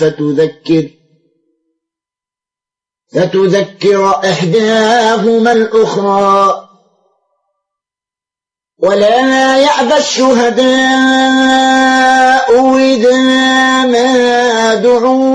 فتذكر إحداهما الأخرى. ولا يأبى الشهداء إذا ما دعوا